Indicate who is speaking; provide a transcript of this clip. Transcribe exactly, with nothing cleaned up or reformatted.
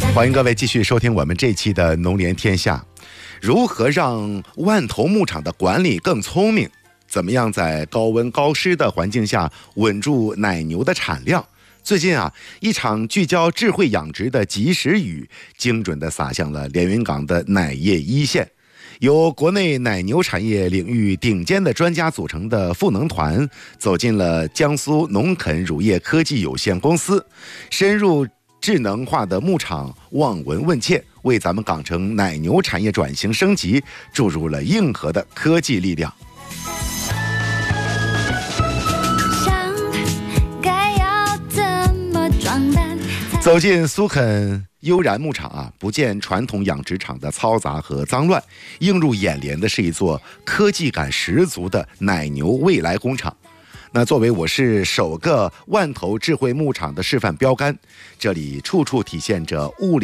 Speaker 1: 欢迎各位继续收听我们这期的农联天下。如何让万头牧场的管理更聪明？怎么样在高温高湿的环境下稳住奶牛的产量？最近啊，一场聚焦智慧养殖的及时雨，精准地洒向了连云港的奶业一线。由国内奶牛产业领域顶尖的专家组成的赋能团，走进了江苏农垦乳业科技有限公司，深入智能化的牧场望闻问切，为咱们港城奶牛产业转型升级注入了硬核的科技力量。走进苏垦悠然牧场啊，不见传统养殖场的嘈杂和脏乱，映入眼帘的是一座科技感十足的奶牛未来工厂。那作为我市首个万头智慧牧场的示范标杆，这里处处体现着物联